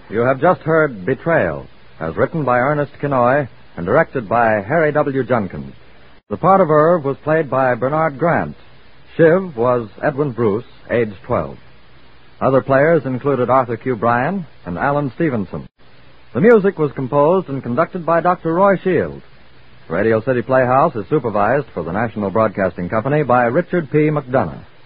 You have just heard Betrayal, as written by Ernest Kinoy and directed by Harry W. Junkins. The part of Irv was played by Bernard Grant. Shiv was Edwin Bruce, age 12. Other players included Arthur Q. Bryan and Alan Stevenson. The music was composed and conducted by Dr. Roy Shields. Radio City Playhouse is supervised for the National Broadcasting Company by Richard P. McDonough.